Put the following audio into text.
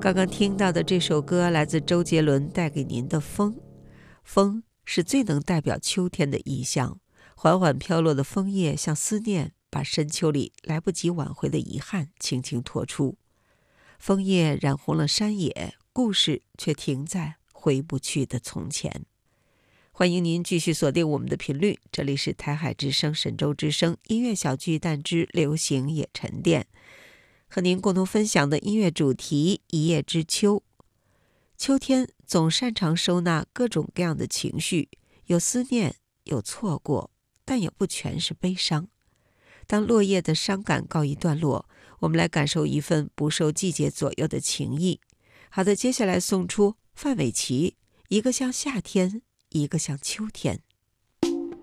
刚刚听到的这首歌来自周杰伦带给您的风。风是最能代表秋天的意象，缓缓飘落的枫叶像思念，把深秋里来不及挽回的遗憾轻轻拖出。枫叶染红了山野，故事却停在回不去的从前。欢迎您继续锁定我们的频率，这里是台海之声、神州之声音乐小巨蛋之流行也沉淀，和您共同分享的音乐主题一叶知秋。秋天总擅长收纳各种各样的情绪，有思念，有错过，但也不全是悲伤。当落叶的伤感告一段落，我们来感受一份不受季节左右的情谊。好的，接下来送出范玮琪，一个像夏天，一个像秋天。